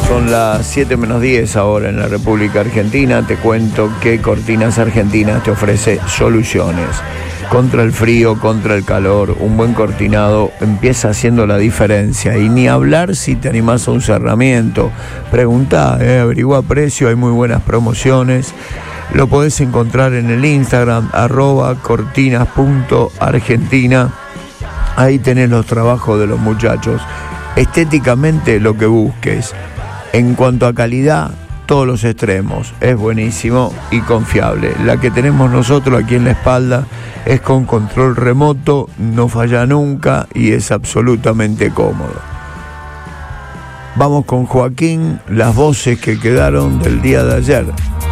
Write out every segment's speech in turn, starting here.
Son las 7:10 ahora en la República Argentina. Te cuento que Cortinas Argentinas te ofrece soluciones contra el frío, contra el calor. Un buen cortinado empieza haciendo la diferencia. Y ni hablar si te animás a un cerramiento. Preguntá, averigua precio, hay muy buenas promociones. Lo podés encontrar en el Instagram, @cortinas.argentina. Ahí tenés los trabajos de los muchachos. Estéticamente lo que busques. En cuanto a calidad, todos los extremos. Es buenísimo y confiable. La que tenemos nosotros aquí en la espalda es con control remoto, no falla nunca y es absolutamente cómodo. Vamos con Joaquín, las voces que quedaron del día de ayer.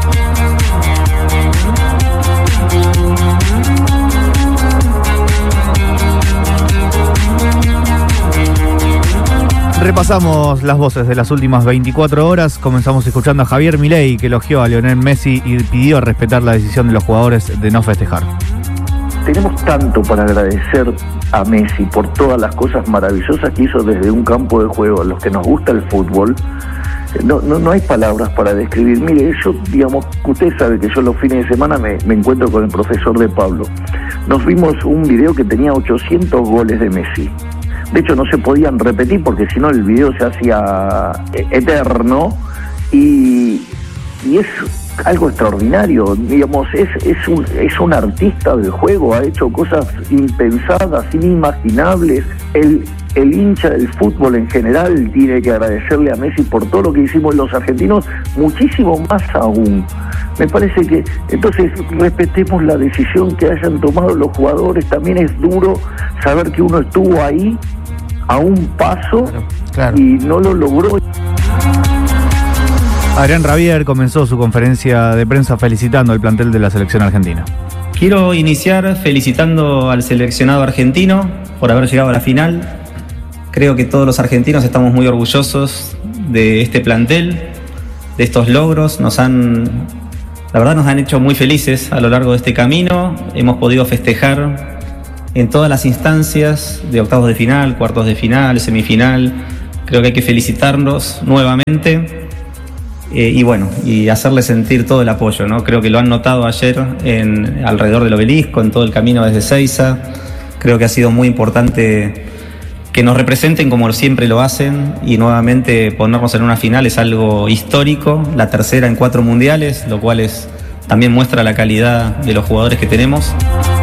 Repasamos las voces de las últimas 24 horas. Comenzamos escuchando a Javier Milei, que elogió a Lionel Messi y pidió respetar la decisión de los jugadores de no festejar. Tenemos tanto para agradecer a Messi por todas las cosas maravillosas que hizo desde un campo de juego. A los que nos gusta el fútbol, no hay palabras para describir. Mire, usted sabe que yo los fines de semana me encuentro con el profesor de Pablo. Nos vimos un video que tenía 800 goles de Messi. De hecho, no se podían repetir porque si no el video se hacía eterno y es algo extraordinario. Es un artista del juego, ha hecho cosas impensadas, inimaginables. El hincha del fútbol en general tiene que agradecerle a Messi por todo lo que hicimos los argentinos, muchísimo más aún. Me parece que entonces respetemos la decisión que hayan tomado los jugadores. También es duro saber que uno estuvo ahí a un paso, claro, y no lo logró. Adrián Rabier comenzó su conferencia de prensa felicitando al plantel de la selección argentina. Quiero iniciar felicitando al seleccionado argentino por haber llegado a la final. Creo que todos los argentinos estamos muy orgullosos de este plantel, de estos logros. La verdad nos han hecho muy felices a lo largo de este camino. Hemos podido festejar en todas las instancias de octavos de final, cuartos de final, semifinal. Creo que hay que felicitarlos nuevamente y hacerles sentir todo el apoyo, ¿no? Creo que lo han notado ayer alrededor del obelisco, en todo el camino desde Seiza. Creo que ha sido muy importante que nos representen como siempre lo hacen, y nuevamente ponernos en una final es algo histórico, la tercera en 4 mundiales, lo cual también muestra la calidad de los jugadores que tenemos.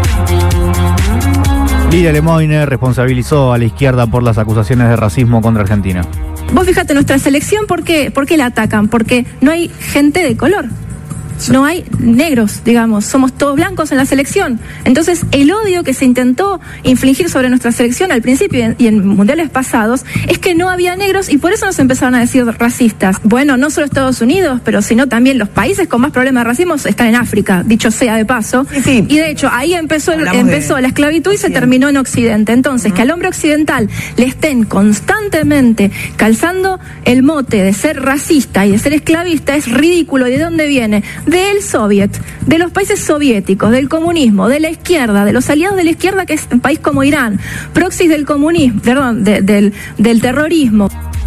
Lidia Lemoine responsabilizó a la izquierda por las acusaciones de racismo contra Argentina. Vos fíjate, nuestra selección, ¿por qué la atacan? Porque no hay gente de color. No hay negros, digamos, somos todos blancos en la selección. Entonces, el odio que se intentó infligir sobre nuestra selección al principio y en mundiales pasados es que no había negros y por eso nos empezaron a decir racistas. Bueno, no solo Estados Unidos, pero sino también los países con más problemas de racismo están en África, dicho sea de paso. Sí. Y de hecho, ahí empezó la esclavitud y se terminó en Occidente. Entonces, que al hombre occidental le estén constantemente calzando el mote de ser racista y de ser esclavista es ridículo. ¿Y de dónde viene? Del soviet, de los países soviéticos, del comunismo, de la izquierda, de los aliados de la izquierda, que es un país como Irán, proxies del comunismo, del terrorismo.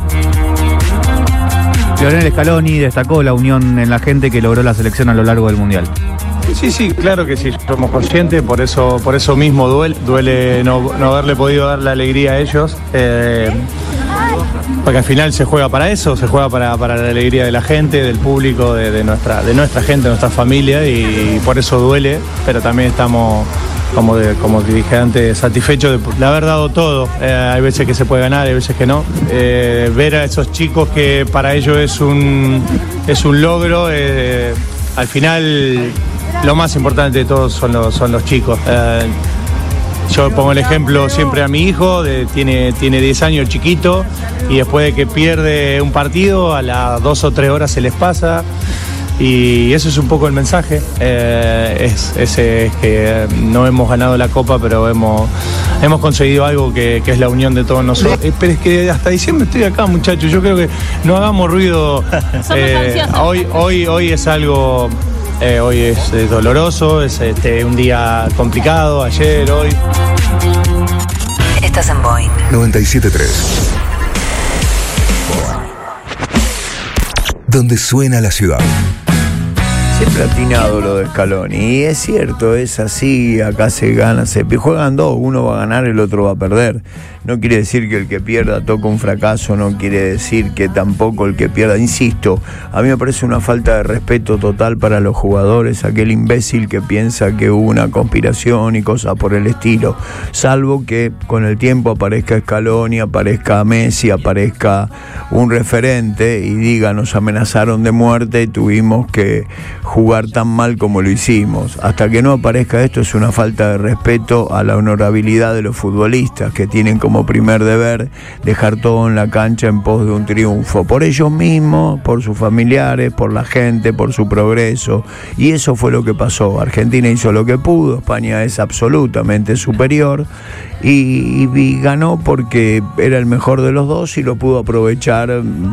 Lionel Scaloni destacó la unión en la gente que logró la selección a lo largo del Mundial. Sí, claro que sí, somos conscientes, por eso mismo duele no haberle podido dar la alegría a ellos. Porque al final se juega para eso, se juega para la alegría de la gente, del público, de nuestra gente, de nuestra familia, y por eso duele, pero también estamos, como dije antes, satisfechos de haber dado todo. Hay veces que se puede ganar, hay veces que no. Ver a esos chicos que para ellos es un logro, al final lo más importante de todos son los chicos. Yo pongo el ejemplo siempre a mi hijo, tiene 10 años, chiquito, y después de que pierde un partido, a las 2 o 3 horas se les pasa, y eso es un poco el mensaje. Es que no hemos ganado la Copa, pero hemos conseguido algo que es la unión de todos nosotros. Pero es que hasta diciembre estoy acá, muchachos, yo creo que no hagamos ruido. Hoy es algo... hoy es doloroso, es un día complicado, ayer, hoy. Estás en Boeing 97.3. donde suena la ciudad. Siempre atinado lo de Scaloni, y es cierto, es así, acá se gana, se juegan dos, uno va a ganar, el otro va a perder. No quiere decir que el que pierda toca un fracaso, no quiere decir que tampoco el que pierda, insisto, a mí me parece una falta de respeto total para los jugadores, aquel imbécil que piensa que hubo una conspiración y cosas por el estilo, salvo que con el tiempo aparezca Scaloni, aparezca Messi, aparezca un referente y diga, nos amenazaron de muerte y tuvimos que jugar tan mal como lo hicimos. Hasta que no aparezca esto es una falta de respeto a la honorabilidad de los futbolistas, que tienen como primer deber dejar todo en la cancha en pos de un triunfo, por ellos mismos, por sus familiares, por la gente, por su progreso, y eso fue lo que pasó. Argentina hizo lo que pudo, España es absolutamente superior y ganó porque era el mejor de los dos y lo pudo aprovechar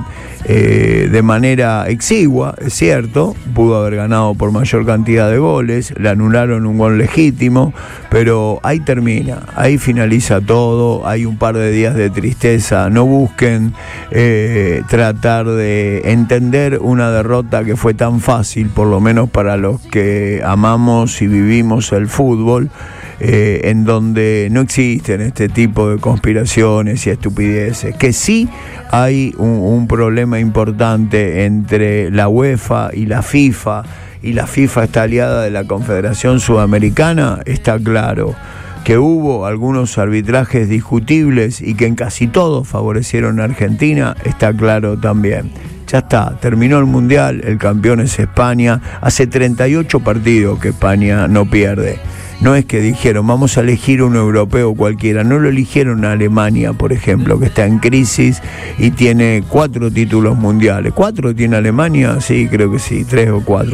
de manera exigua, es cierto, pudo haber ganado por mayor cantidad de goles, le anularon un gol legítimo, pero ahí termina, ahí finaliza todo, hay un par de días de tristeza, no busquen tratar de entender una derrota que fue tan fácil, por lo menos para los que amamos y vivimos el fútbol, en donde no existen este tipo de conspiraciones y estupideces, que sí hay un problema importante entre la UEFA y la FIFA, y la FIFA está aliada de la Confederación Sudamericana, está claro. Que hubo algunos arbitrajes discutibles y que en casi todos favorecieron a Argentina, está claro también. Ya está, terminó el Mundial, el campeón es España, hace 38 partidos que España no pierde. No es que dijeron, vamos a elegir un europeo cualquiera, no lo eligieron a Alemania, por ejemplo, que está en crisis y tiene 4 títulos mundiales. ¿4 tiene Alemania? Sí, creo que sí, 3 o 4.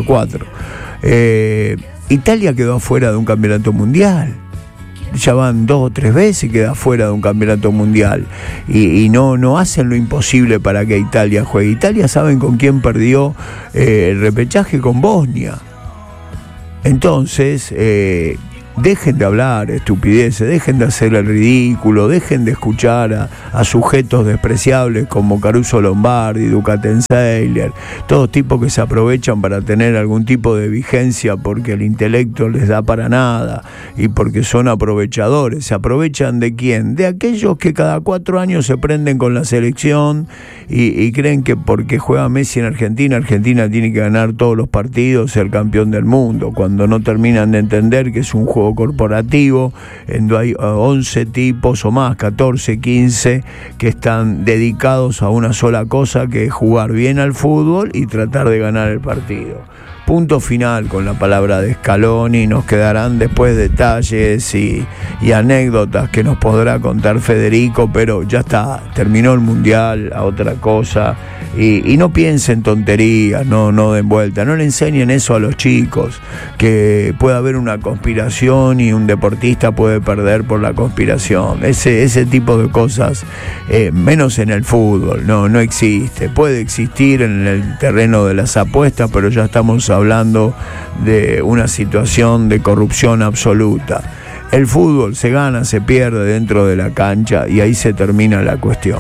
Italia quedó afuera de un campeonato mundial. Ya van 2 o 3 veces queda fuera de un campeonato mundial y no hacen lo imposible para que Italia juegue. Italia, ¿saben con quién perdió el repechaje? Con Bosnia. Entonces, dejen de hablar estupideces, dejen de hacer el ridículo, dejen de escuchar a sujetos despreciables como Caruso Lombardi, Ducatenseiler, todos tipos que se aprovechan para tener algún tipo de vigencia porque el intelecto les da para nada y porque son aprovechadores. ¿Se aprovechan de quién? De aquellos que cada 4 años se prenden con la selección y creen que porque juega Messi en Argentina, Argentina tiene que ganar todos los partidos, ser campeón del mundo, cuando no terminan de entender que es un juego corporativo, en donde hay 11 tipos o más, 14, 15, que están dedicados a una sola cosa, que es jugar bien al fútbol y tratar de ganar el partido. Punto final con la palabra de Scaloni. Nos quedarán después detalles y anécdotas que nos podrá contar Federico, pero ya está, terminó el Mundial, a otra cosa. Y no piensen tonterías, no den vuelta, no le enseñen eso a los chicos, que puede haber una conspiración y un deportista puede perder por la conspiración. Ese tipo de cosas, menos en el fútbol, no existe. Puede existir en el terreno de las apuestas, pero ya estamos hablando de una situación de corrupción absoluta. El fútbol se gana, se pierde dentro de la cancha y ahí se termina la cuestión.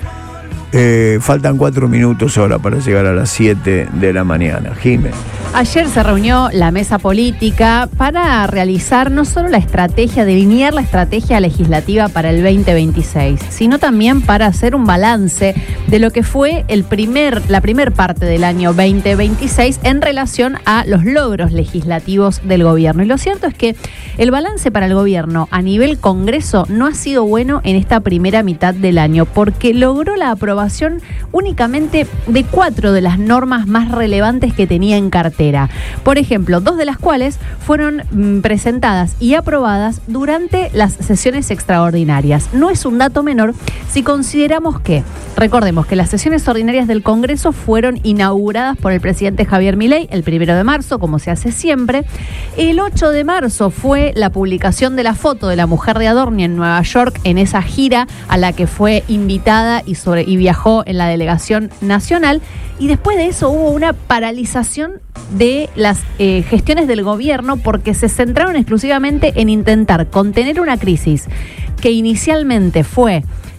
Faltan 4 minutos ahora para llegar a las 7 de la mañana. Jiménez. Ayer se reunió la mesa política para realizar no solo la estrategia, delinear la estrategia legislativa para el 2026, sino también para hacer un balance de lo que fue la primer parte del año 2026 en relación a los logros legislativos del gobierno. Y lo cierto es que el balance para el gobierno a nivel Congreso no ha sido bueno en esta primera mitad del año, porque logró la aprobación únicamente de 4 de las normas más relevantes que tenía en cartera. Por ejemplo, 2 de las cuales fueron presentadas y aprobadas durante las sesiones extraordinarias. No es un dato menor si consideramos que, recordemos que las sesiones ordinarias del Congreso fueron inauguradas por el presidente Javier Milei el 1 de marzo, como se hace siempre. El 8 de marzo fue la publicación de la foto de la mujer de Adorni en Nueva York, en esa gira a la que fue invitada y viajó en la delegación nacional. Y después de eso hubo una paralización de las gestiones del gobierno, porque se centraron exclusivamente en intentar contener una crisis que inicialmente fue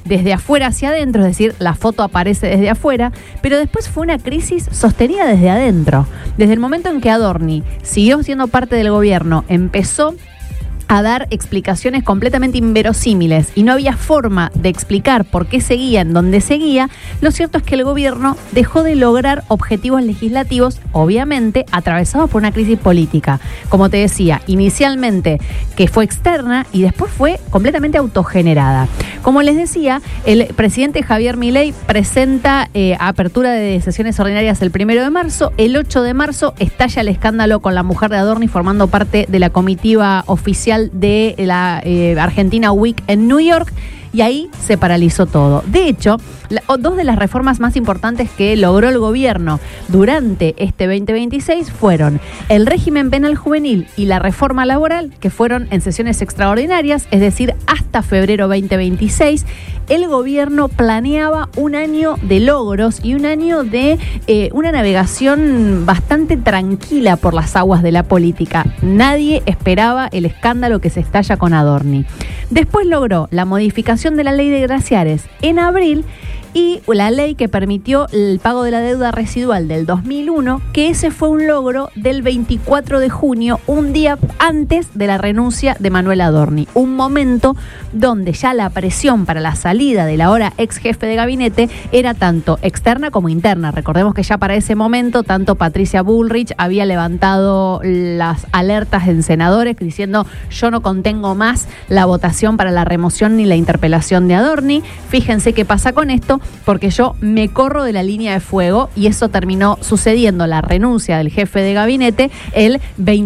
desde afuera hacia adentro, es decir, la foto aparece desde afuera, pero después fue una crisis sostenida desde adentro. Desde el momento en que Adorni siguió siendo parte del gobierno, empezó a dar explicaciones completamente inverosímiles y no había forma de explicar por qué seguía en donde seguía, lo cierto es que el gobierno dejó de lograr objetivos legislativos, obviamente atravesados por una crisis política. Como te decía, inicialmente que fue externa y después fue completamente autogenerada. Como les decía, el presidente Javier Milei presenta apertura de sesiones ordinarias el 1 de marzo. El 8 de marzo estalla el escándalo con la mujer de Adorni formando parte de la comitiva oficial de la Argentina Week en New York. Y ahí se paralizó todo. De hecho, dos de las reformas más importantes que logró el gobierno durante este 2026 fueron el régimen penal juvenil y la reforma laboral, que fueron en sesiones extraordinarias, es decir, hasta febrero 2026. El gobierno planeaba un año de logros y un año de una navegación bastante tranquila por las aguas de la política. Nadie esperaba el escándalo que se estalla con Adorni. Después logró la modificación de la ley de Graciares en abril y la ley que permitió el pago de la deuda residual del 2001, que ese fue un logro del 24 de junio, un día antes de la renuncia de Manuel Adorni. Un momento donde ya la presión para la salida del ahora ex jefe de gabinete era tanto externa como interna. Recordemos que ya para ese momento, tanto Patricia Bullrich había levantado las alertas en senadores diciendo: yo no contengo más la votación para la remoción ni la interpelación de Adorni. Fíjense qué pasa con esto, porque yo me corro de la línea de fuego, y eso terminó sucediendo, la renuncia del jefe de gabinete el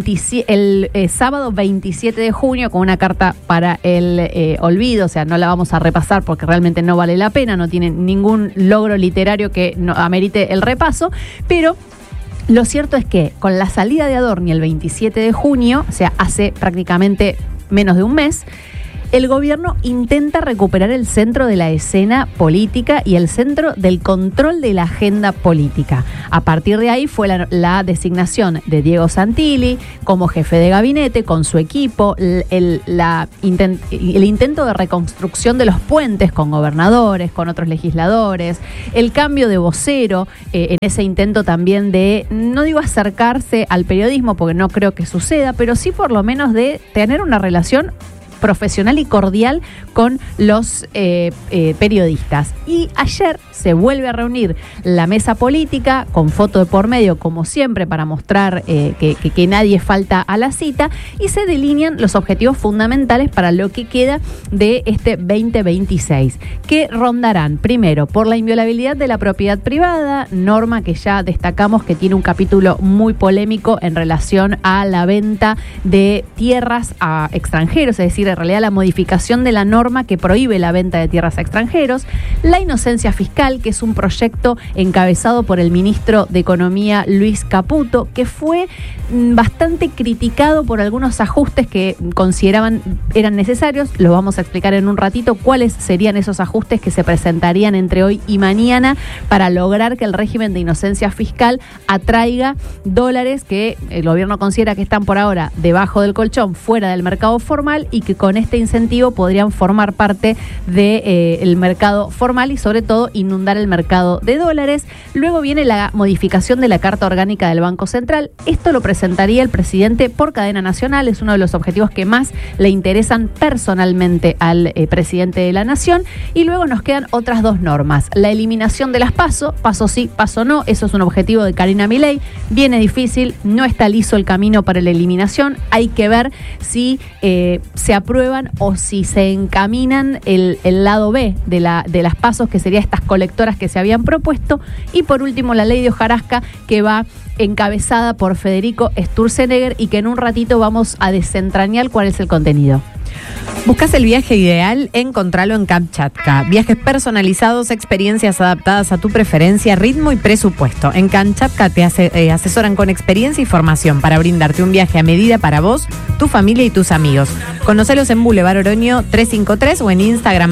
sábado 27 de junio con una carta para el olvido. O sea, no la vamos a repasar porque realmente no vale la pena, no tiene ningún logro literario que no amerite el repaso, pero lo cierto es que con la salida de Adorni el 27 de junio, o sea, hace prácticamente menos de un mes, el gobierno intenta recuperar el centro de la escena política y el centro del control de la agenda política. A partir de ahí fue la designación de Diego Santilli como jefe de gabinete con su equipo, el intento de reconstrucción de los puentes con gobernadores, con otros legisladores, el cambio de vocero en ese intento también de, no digo acercarse al periodismo porque no creo que suceda, pero sí por lo menos de tener una relación profesional y cordial con los periodistas. Y ayer se vuelve a reunir la mesa política con foto de por medio, como siempre, para mostrar que nadie falta a la cita, y se delinean los objetivos fundamentales para lo que queda de este 2026, que rondarán primero por la inviolabilidad de la propiedad privada, norma que ya destacamos que tiene un capítulo muy polémico en relación a la venta de tierras a extranjeros, es decir, en realidad la modificación de la norma que prohíbe la venta de tierras a extranjeros, la inocencia fiscal, que es un proyecto encabezado por el ministro de Economía Luis Caputo, que fue bastante criticado por algunos ajustes que consideraban eran necesarios. Lo vamos a explicar en un ratito cuáles serían esos ajustes que se presentarían entre hoy y mañana para lograr que el régimen de inocencia fiscal atraiga dólares que el gobierno considera que están por ahora debajo del colchón, fuera del mercado formal, y que con este incentivo podrían formar parte del mercado formal y sobre todo inundar el mercado de dólares. Luego viene la modificación de la Carta Orgánica del Banco Central. Esto lo presentaría el presidente por cadena nacional, es uno de los objetivos que más le interesan personalmente al presidente de la Nación. Y luego nos quedan otras dos normas: la eliminación de las PASO sí, PASO no, eso es un objetivo de Karina Milei, viene difícil, no está liso el camino para la eliminación, hay que ver si se aprueban o si se encaminan el lado B de las PASO, que serían estas colectoras que se habían propuesto. Y por último, la ley de hojarasca, que va encabezada por Federico Sturzenegger y que en un ratito vamos a desentrañar cuál es el contenido. ¿Buscas el viaje ideal? Encontralo en Kamchatka. Viajes personalizados, experiencias adaptadas a tu preferencia, ritmo y presupuesto. En Kamchatka te asesoran con experiencia y formación para brindarte un viaje a medida para vos, tu familia y tus amigos. Conocelos en Boulevard Oroño 353 o en Instagram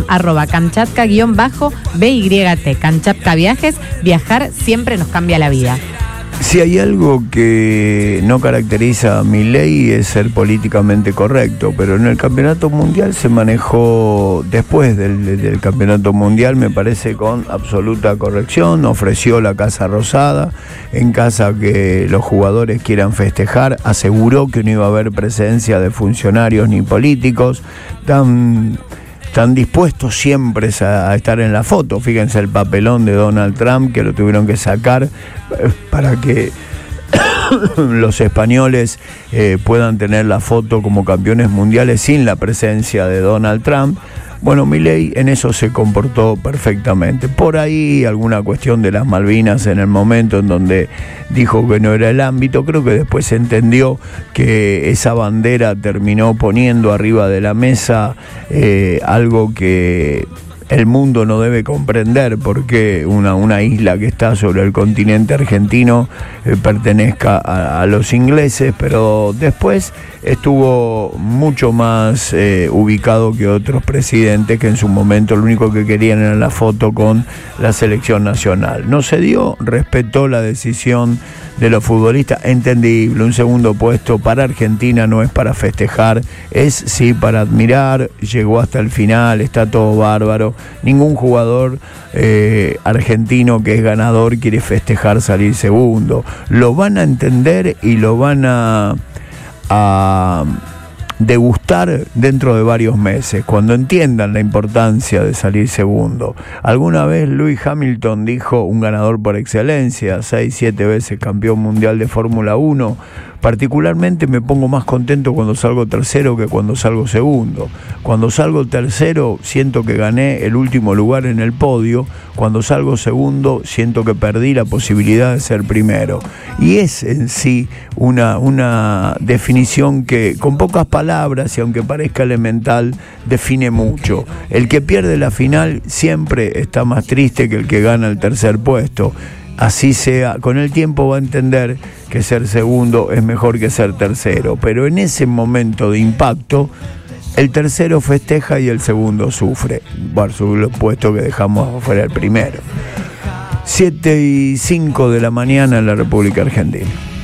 @Kamchatka_BYT. Kamchatka Viajes, viajar siempre nos cambia la vida. Si hay algo que no caracteriza a Milei es ser políticamente correcto, pero en el campeonato mundial se manejó, después del campeonato mundial, me parece con absoluta corrección. Ofreció la Casa Rosada, en casa que los jugadores quieran festejar, aseguró que no iba a haber presencia de funcionarios ni políticos, están dispuestos siempre a estar en la foto. Fíjense el papelón de Donald Trump, que lo tuvieron que sacar para que los españoles puedan tener la foto como campeones mundiales sin la presencia de Donald Trump. Bueno, Milei en eso se comportó perfectamente. Por ahí alguna cuestión de las Malvinas en el momento en donde dijo que no era el ámbito, creo que después se entendió que esa bandera terminó poniendo arriba de la mesa algo que el mundo no debe comprender, porque una isla que está sobre el continente argentino pertenezca a los ingleses, pero después estuvo mucho más ubicado que otros presidentes que en su momento lo único que querían era la foto con la selección nacional. No se dio, respetó la decisión de los futbolistas, entendible. Un segundo puesto para Argentina no es para festejar, es sí para admirar. Llegó hasta el final, está todo bárbaro. Ningún jugador argentino que es ganador quiere festejar salir segundo. Lo van a entender y lo van a degustar dentro de varios meses, cuando entiendan la importancia de salir segundo. Alguna vez Lewis Hamilton dijo, un ganador por excelencia, 6-7 veces campeón mundial de Fórmula 1, particularmente me pongo más contento cuando salgo tercero que cuando salgo segundo. Cuando salgo tercero siento que gané el último lugar en el podio, cuando salgo segundo siento que perdí la posibilidad de ser primero. Y es en sí una definición que con pocas palabras, y aunque parezca elemental, define mucho. El que pierde la final siempre está más triste que el que gana el tercer puesto. Así sea, con el tiempo va a entender que ser segundo es mejor que ser tercero, pero en ese momento de impacto, el tercero festeja y el segundo sufre, por supuesto que dejamos fuera el primero. 7:05 de la mañana en la República Argentina.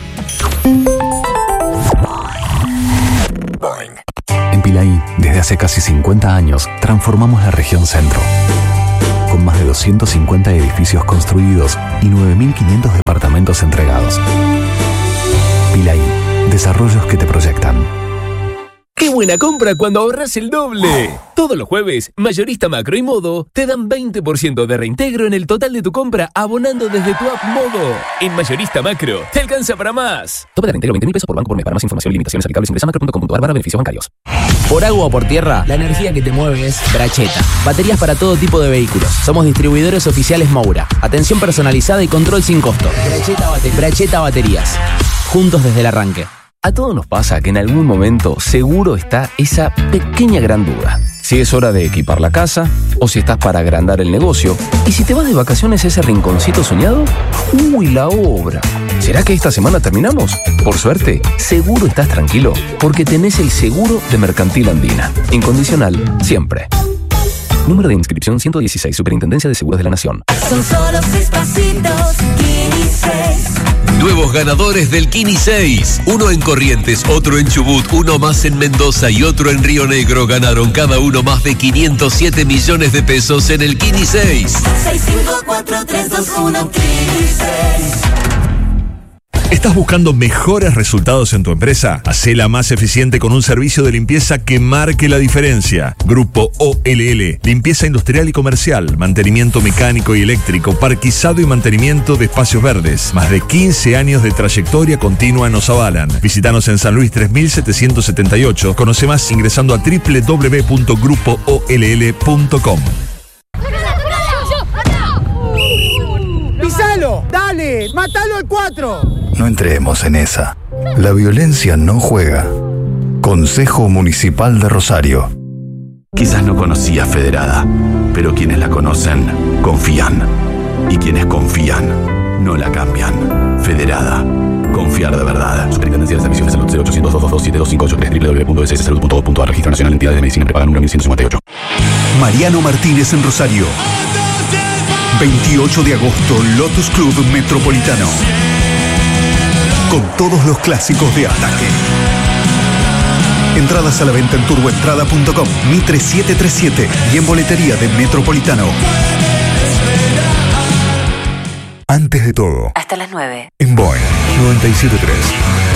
En Pilaí, desde hace casi 50 años, transformamos la región centro. Con más de 250 edificios construidos y 9.500 departamentos entregados. Pilaí, desarrollos que te proyectan. ¡Qué buena compra cuando ahorras el doble! Todos los jueves, Mayorista Macro y Modo te dan 20% de reintegro en el total de tu compra abonando desde tu app Modo. En Mayorista Macro, te alcanza para más. Tope de reintegro 20.000 pesos por banco por mes. Para más información y limitaciones aplicables ingresa macro.com.ar/beneficios bancarios. Por agua o por tierra, la energía que te mueve es Bracheta. Baterías para todo tipo de vehículos. Somos distribuidores oficiales Moura. Atención personalizada y control sin costo. Bracheta Baterías. Juntos desde el arranque. A todos nos pasa que en algún momento seguro está esa pequeña gran duda. Si es hora de equipar la casa, o si estás para agrandar el negocio, y si te vas de vacaciones a ese rinconcito soñado, ¡uy, la obra! ¿Será que esta semana terminamos? Por suerte, seguro estás tranquilo, porque tenés el seguro de Mercantil Andina. Incondicional, siempre. Número de inscripción 116, Superintendencia de Seguros de la Nación. Son solo 6 pasitos, Kini 6. Nuevos ganadores del Kini 6. Uno en Corrientes, otro en Chubut, uno más en Mendoza y otro en Río Negro. Ganaron cada uno más de 507 millones de pesos en el Kini 6. 654-321 Kini 6. ¿Estás buscando mejores resultados en tu empresa? Hacela más eficiente con un servicio de limpieza que marque la diferencia. Grupo OLL, limpieza industrial y comercial, mantenimiento mecánico y eléctrico, parquizado y mantenimiento de espacios verdes. Más de 15 años de trayectoria continua nos avalan. Visítanos en San Luis 3778. Conoce más ingresando a www.grupooll.com. ¡Pisalo! ¡Dale! ¡Mátalo al 4! No entremos en esa. La violencia no juega. Consejo Municipal de Rosario. Quizás no conocías Federada, pero quienes la conocen, confían. Y quienes confían, no la cambian. Federada. Confiar de verdad. Superintendencia de Servicios de Salud 0800-227-2583 www.sssalud.gov.ar. Registro Nacional de Entidades de Medicina Prepaga número 1158. Mariano Martínez en Rosario. 28 de agosto, Lotus Club Metropolitano. con todos los clásicos de Ataque. Entradas a la venta en turboentrada.com, Mitre 737 y en boletería de Metropolitano. Antes de todo, Hasta las 9. en Boeing 97.3.